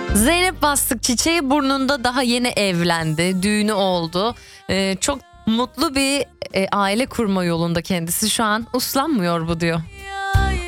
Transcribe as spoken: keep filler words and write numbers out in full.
Zeynep Bastık çiçeği burnunda, daha yeni evlendi. Düğünü oldu. Ee, çok mutlu bir e, aile kurma yolunda kendisi. Şu an uslanmıyor bu diyor.